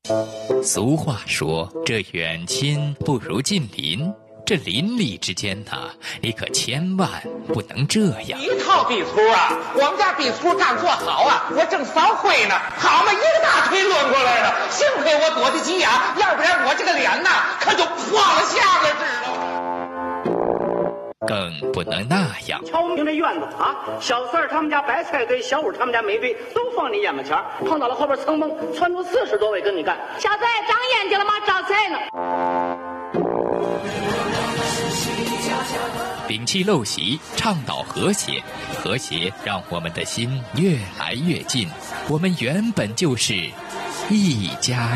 俗话说，这远亲不如近邻。这邻里之间呢，你可千万不能这样。 一套壁橱啊，我们家壁橱刚做好啊，我正扫灰呢，好嘛，一个大腿抡过来了，幸亏我躲得急呀，要不然我这个脸呐，可就破了相了似的。 更不能那样。 瞧明这院子啊，小四儿他们家白菜堆，小五他们家煤堆，都放你眼巴前，碰到了后边蹭蹦窜出40多位跟你干。 小子长眼睛了吗？招财呢？ 摒弃陋习，倡导和谐，和谐让我们的心越来越近。我们原本就是一家